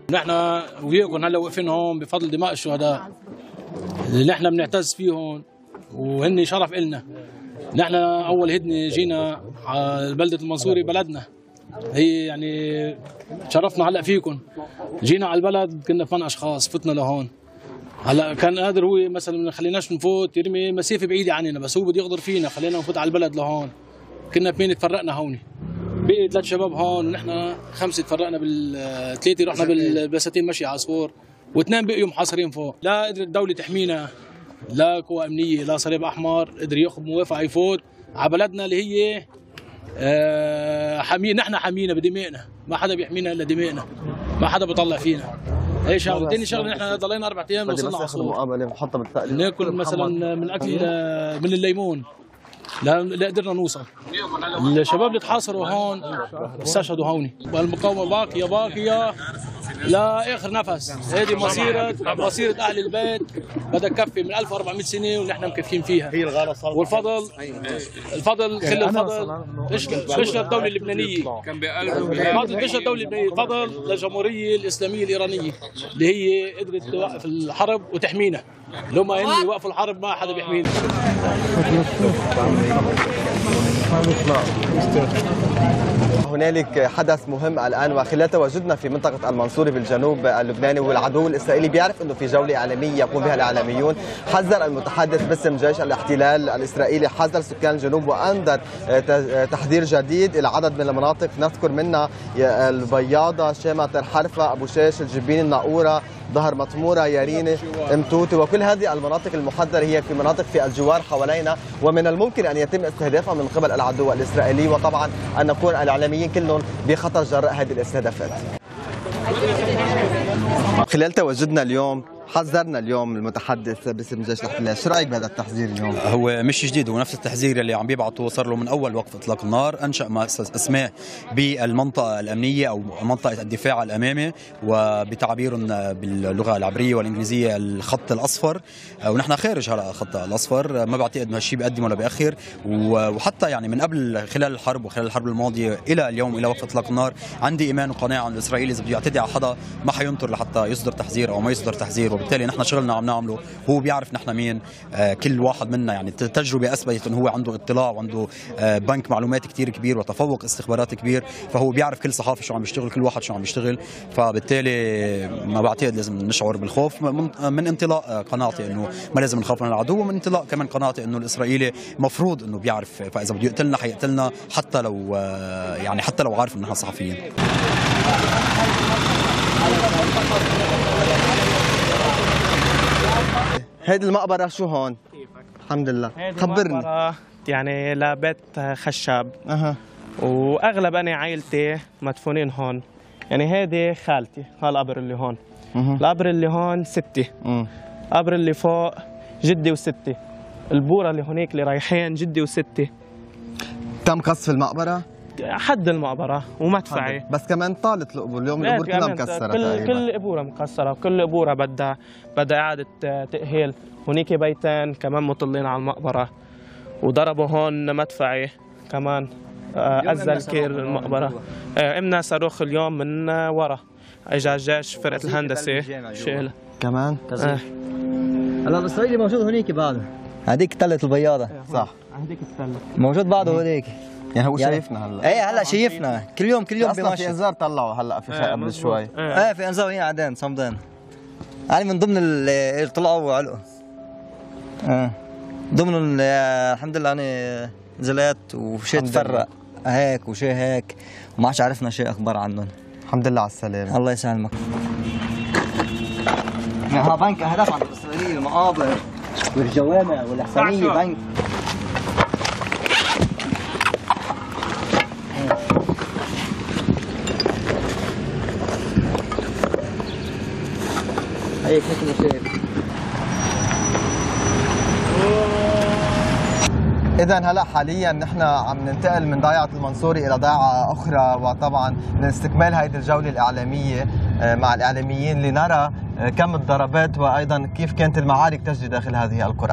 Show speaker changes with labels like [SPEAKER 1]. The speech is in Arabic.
[SPEAKER 1] نحن وياكم هلا واقفين هون بفضل دماء الشهداء اللي نحن بنعتز فيهم وهن شرف إلنا. نحن أول هدنة جينا على بلدة المنصوري بلدنا، هي يعني شرفنا هلا فيكم. جينا على البلد كنا 8 أشخاص فتنا لهون. هلا كان قادر هو مثلا ما خليناش نفوت، يرمي مسافة بعيدة عننا، بس هو بده يقدر فينا خلينا نفوت على البلد لهون. كنا 8 تفرقنا هون، بقي 3 شباب هون ونحن 5 تفرقنا بالثلاثة، رحنا بالبساتين مشي عصفور واثنين بقيوا محاصرين فوق. لا قدرت الدولة تحمينا، لا قوى أمنية لا صليب أحمر قدر ياخذ موافقة يفوت على بلدنا اللي هي حامينا. نحن حامينا بدمائنا، ما حدا بيحمينا إلا دمائنا، ما حدا بيطلع فينا. هي شغله. ثاني شغله نحن ضلينا 4 ايام وصلنا عصفور ناكل مثلا من اكل من الليمون لا قدرنا نوصل. الشباب اللي تحاصروا هون استشهدوا هوني، والمقاومه باقيه لاخر نفس. هذه مصيره اهل البيت بدها تكفي من 1400 سنه ونحن مكفين فيها.
[SPEAKER 2] هي الغاره صارت
[SPEAKER 1] الفضل كل الفضل مش للدوله اللبنانيه، كان الفضل مش للدوله اللبنانيه، الفضل للجمهوريه الاسلاميه الايرانيه اللي هي قدرت توقف الحرب وتحمينا. لو ما هن يوقفوا الحرب ما حدا بيحمينا.
[SPEAKER 3] هنالك حدث مهم الآن وخلال تواجدنا في منطقة المنصوري بالجنوب اللبناني، والعدو الإسرائيلي بيعرف أنه في جولة إعلامية يقوم بها الإعلاميون. حذر المتحدث باسم جيش الاحتلال الإسرائيلي، حذر سكان الجنوب وأنذر تحذير جديد إلى عدد من المناطق، نذكر منها البياضة، شامة الحرفة، أبو شاش، الجبين، الناقورة، ظهر مطمورة، يارينة، متوتي، وكل هذه المناطق المحذرة هي في مناطق في الجوار حوالينا، ومن الممكن أن يتم استهدافها من قبل العدو الإسرائيلي، وطبعا أن نكون الإعلاميين كلهم بخطر جراء هذه الاستهدافات. خلال تواجدنا اليوم حذرنا اليوم المتحدث باسم جيش الاحتلال، شو رايك بهذا التحذير اليوم؟
[SPEAKER 4] هو مش جديد، هو نفس التحذير اللي عم بيبعته صار له من اول وقف اطلاق النار. انشا اسماء بالمنطقه الامنيه او منطقه الدفاع الامامي، وبتعبيرهم باللغه العبريه والانجليزيه الخط الاصفر، ونحن خارج هلا الخط الاصفر. ما بعتقد انه هالشيء بيقدم ولا بيأخر، وحتى يعني من قبل خلال الحرب وخلال الحرب الماضيه الى اليوم الى وقف اطلاق النار عندي ايمان وقناعه انه الاسرائيلي اذا بده يعتدي على حدا ما حينطر لحتى يصدر تحذير او ما يصدر تحذير، وبالتالي نحن شغلنا عم نعمله. هو بيعرف نحن مين، كل واحد منا يعني التجربه اثبتت انه هو عنده اطلاع وعنده بنك معلومات كثير كبير وتفوق استخباراتي كبير، فهو بيعرف كل صحافي شو عم يشتغل، كل واحد شو عم يشتغل. فبالتالي ما بعتقد لازم نشعر بالخوف. من انطلاق قناعتي انه ما لازم نخاف من العدو، ومن انطلاق كمان قناعتي انه الاسرائيلي مفروض انه بيعرف، فاذا بده يقتلنا حيقتلنا حتى لو يعني حتى لو عارف ان نحن صحفيين.
[SPEAKER 3] هيدي المقبرة شو هون؟ الحمد لله، خبرني.
[SPEAKER 5] يعني لبيت خشب، واغلب انا عائلتي مدفونين هون. يعني هيدي خالتي، هالقبر اللي هون، القبر اللي هون ستي، القبر اللي فوق جدي وستي، البورة اللي هونيك اللي رايحين جدي وستي.
[SPEAKER 3] تم قصف المقبرة؟
[SPEAKER 5] حد المقبرة ومدفعي،
[SPEAKER 3] بس كمان طالت القبور اليوم، القبور كلها مكسرة تقريبا.
[SPEAKER 5] كل قبورة مكسرة وكل قبورة بدها إعادة تأهيل. هونيك بيتين كمان مطلين على المقبرة، وضربوا هون مدفعي كمان أزل كير المقبرة. إمنا صاروخ اليوم من ورا اجى الجيش فرقة الهندسة شيلها
[SPEAKER 3] كمان.
[SPEAKER 6] هلا الإسرائيلي موجود هونيك بعده. هذيك تلة البياضة
[SPEAKER 3] صح،
[SPEAKER 5] هذيك التلة
[SPEAKER 6] موجود بعده هذيك.
[SPEAKER 3] يعني هو شايفنا هلا.
[SPEAKER 6] ايه هلا شايفنا كل يوم
[SPEAKER 3] اصلا في انذار طلعوا هلا في قبل شوي.
[SPEAKER 6] ايه في انذار هنا عدين صمدين. يعني من ضمن اللي طلعوا وعلقوا. ضمن الحمد لله يعني نزلت وشيء تفرق هيك وشيء هيك، وما عادش عرفنا شيء اخبار عنهم.
[SPEAKER 3] الحمد لله على السلامة.
[SPEAKER 6] الله يسلمك. ها بنك اهداف عند الاسرائيليين، المقابر والجوامع والاحسانية بنك. هيك مثل ما شايف.
[SPEAKER 3] إذا هلا حاليا نحن عم ننتقل من ضيعة المنصوري إلى ضيعة أخرى، وطبعا لاستكمال هذه الجولة الإعلامية مع الإعلاميين لنرى كم الضربات وأيضا كيف كانت المعارك تجري داخل هذه القرى.